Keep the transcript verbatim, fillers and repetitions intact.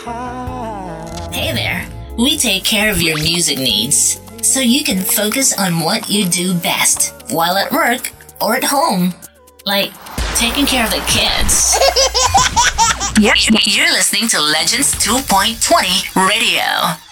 Hey there. We take care of your music needs so you can focus on what you do best while at work or at home. Like taking care of the kids. You're listening to Legends two point twenty Radio.